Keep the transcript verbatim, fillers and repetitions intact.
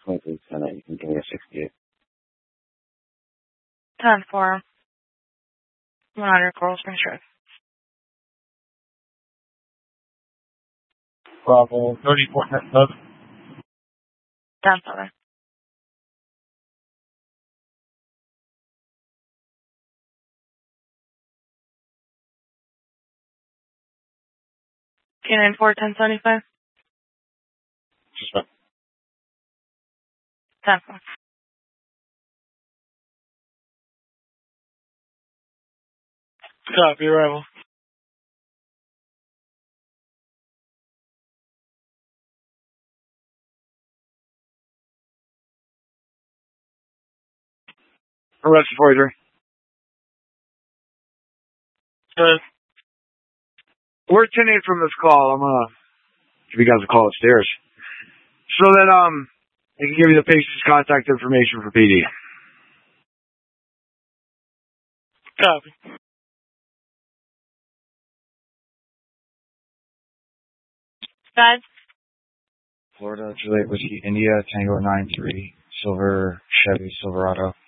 twenty-three ten, you can give me a sixty-eight. ten four. one hundred Coral Springs Drive. Bravo, thirty-four ten seven. ten seven. K nine four ten seventy-five. Suspect. ten four. Copy, arrival. Arrested forty-three. Good. We're ten eight from this call. I'm gonna give you guys a call upstairs. So that, um, I can give you the patient's contact information for P D. Copy. Five. Florida, Juliet Whiskey, India, Tango nine three, Silver, Chevy, Silverado.